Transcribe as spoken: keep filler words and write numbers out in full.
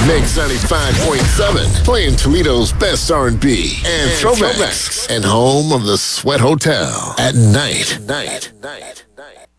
Mix ninety-five point seven, playing Toledo's best R and B and, and throwbacks, and home of the Sweat Hotel at night. night. night. night.